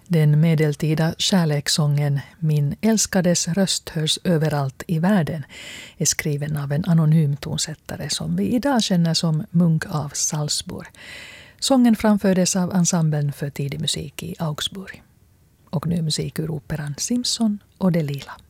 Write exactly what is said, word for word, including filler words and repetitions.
Den medeltida kärlekssången Min älskades röst hörs överallt i världen är skriven av en anonym tonsättare som vi idag känner som Munk av Salzburg. Sången framfördes av ensemblen för tidig musik i Augsburg. Och nu musik ur operan Simson och Delila.